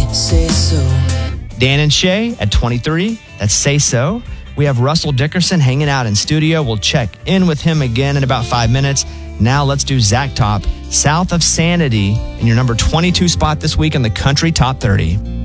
Say so. Dan and Shay at 23. That's Say So. We have Russell Dickerson hanging out in studio. We'll check in with him again in about 5 minutes. Now let's do Zach Top, South of Sanity, in your number 22 spot this week in the Country Top 30.